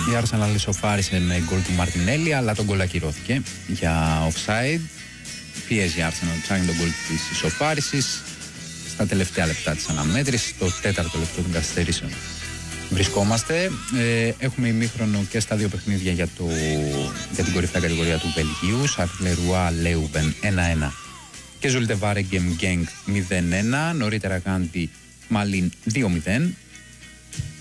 Η Arsenal ισοφάρισε με γκολ του Μαρτινέλη, αλλά τον γκολ ακυρώθηκε για offside. Πιέζει η Arsenal, ψάχνει τον γκολ της ισοφάρισης στα τελευταία λεπτά της αναμέτρησης, το 4ο λεπτό των καθυστερήσεων. Βρισκόμαστε, έχουμε ημίχρονο και στα δύο παιχνίδια για την κορυφαία κατηγορία του Βελγίου. Σαρλερουά Λέουβεν 1-1 και Ζουλτε Βάρεγκεμ Γκένγκ 0-1. Νωρίτερα Γάντι Μαλίν 2-0.